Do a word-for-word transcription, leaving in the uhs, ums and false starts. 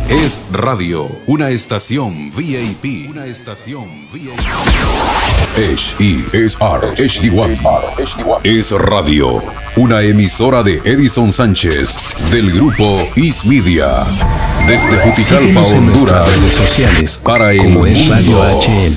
Es radio, una estación V I P. Una estación V I P. H E S R H D uno. Es radio, una emisora de Edison Sánchez del grupo Is Media. Desde Juticalpa, Síguenos en Honduras, nuestras redes sociales para el como es mundo. Radio H L.